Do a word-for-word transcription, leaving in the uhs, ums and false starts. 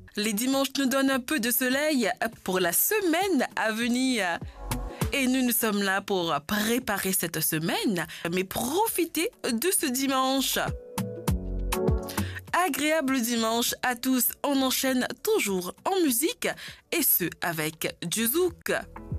Les dimanches nous donnent un peu de soleil pour la semaine à venir. Et nous, nous sommes là pour préparer cette semaine, mais profiter de ce dimanche. Agréable dimanche à tous. On enchaîne toujours en musique et ce avec du zouk.